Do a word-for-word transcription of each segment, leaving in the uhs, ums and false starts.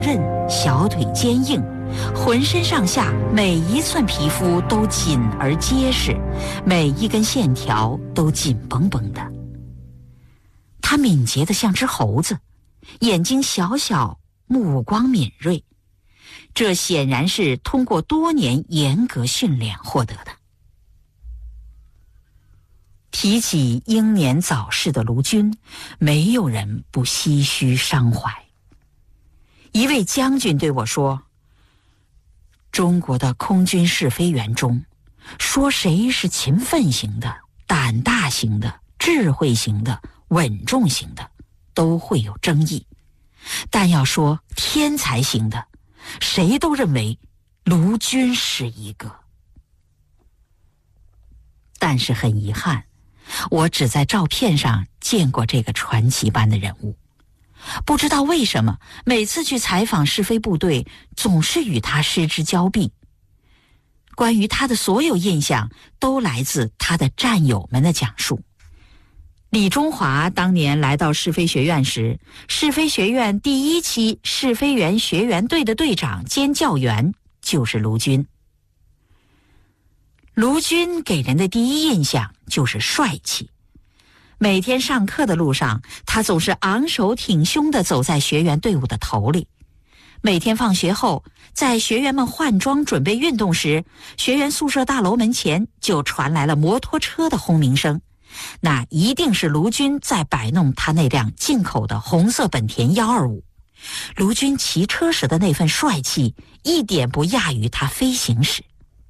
韧，小腿坚硬，浑身上下每一寸皮肤都紧而结实，每一根线条都紧绷绷的。他敏捷得像只猴子，眼睛小小，目光敏锐，这显然是通过多年严格训练获得的。提起英年早逝的卢军，没有人不唏嘘伤怀。一位将军对我说，中国的空军试飞员中，说谁是勤奋型的、胆大型的、智慧型的、稳重型的，都会有争议，但要说天才型的，谁都认为卢军是一个。但是很遗憾，我只在照片上见过这个传奇般的人物，不知道为什么每次去采访试飞部队，总是与他失之交臂。关于他的所有印象都来自他的战友们的讲述。李中华当年来到试飞学院时，试飞学院第一期试飞员学员队的队长兼教员就是卢军。卢军给人的第一印象就是帅气。每天上课的路上，他总是昂首挺胸地走在学员队伍的头里。每天放学后，在学员们换装准备运动时，学员宿舍大楼门前就传来了摩托车的轰鸣声，那一定是卢军在摆弄他那辆进口的红色本田一二五。卢军骑车时的那份帅气，一点不亚于他飞行时。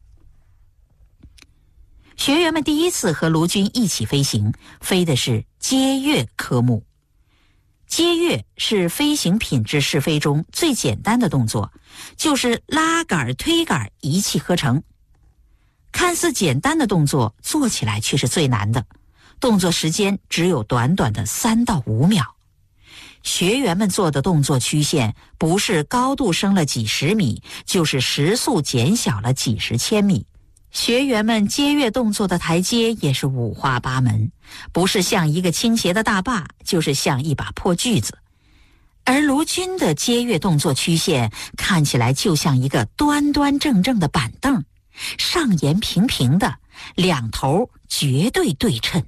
学员们第一次和卢军一起飞行，飞的是接跃科目。接跃是飞行品质试飞中最简单的动作，就是拉杆推杆一气呵成。看似简单的动作，做起来却是最难的，动作时间只有短短的三到五秒。学员们做的动作曲线不是高度升了几十米，就是时速减小了几十千米。学员们接跃动作的台阶也是五花八门，不是像一个倾斜的大坝，就是像一把破锯子。而卢军的接跃动作曲线看起来就像一个端端正正的板凳，上沿平平的，两头绝对对称。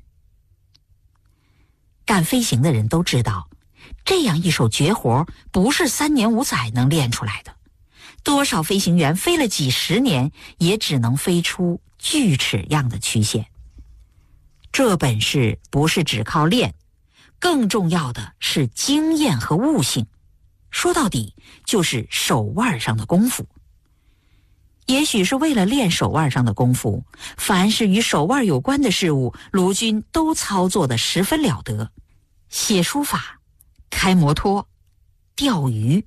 干飞行的人都知道，这样一手绝活不是三年五载能练出来的。多少飞行员飞了几十年，也只能飞出锯齿样的曲线。这本事不是只靠练，更重要的是经验和悟性。说到底，就是手腕上的功夫。也许是为了练手腕上的功夫，凡是与手腕有关的事物，卢军都操作得十分了得。写书法、开摩托、钓鱼。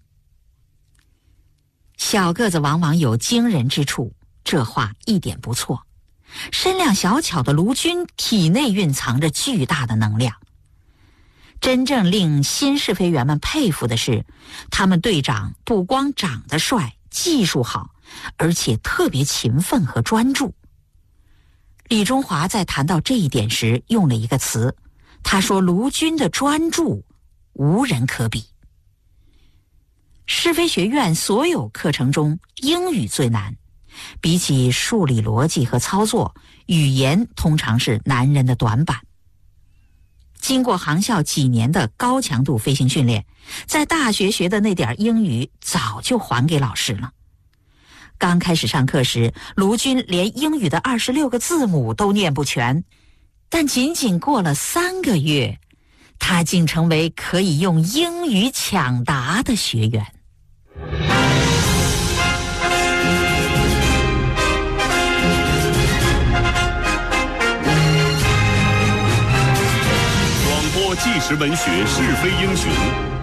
小个子往往有惊人之处，这话一点不错。身量小巧的卢军体内蕴藏着巨大的能量。真正令新试飞员们佩服的是，他们队长不光长得帅、技术好，而且特别勤奋和专注。李中华在谈到这一点时用了一个词，他说卢军的专注无人可比。试飞学院所有课程中，英语最难。比起数理逻辑和操作，语言通常是男人的短板。经过航校几年的高强度飞行训练，在大学学的那点英语早就还给老师了。刚开始上课时，卢军连英语的二十六个字母都念不全，但仅仅过了三个月，他竟成为可以用英语抢答的学员。 广播纪实文学是非英雄，